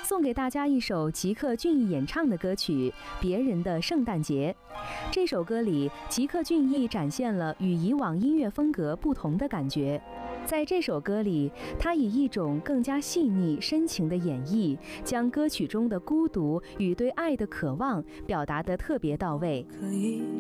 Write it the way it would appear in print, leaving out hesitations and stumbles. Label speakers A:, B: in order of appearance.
A: 送给大家一首吉克隽逸演唱的歌曲《别人的圣诞节》。这首歌里，吉克隽逸展现了与以往音乐风格不同的感觉。在这首歌里，他以一种更加细腻深情的演绎，将歌曲中的孤独与对爱的渴望表达得特别到位。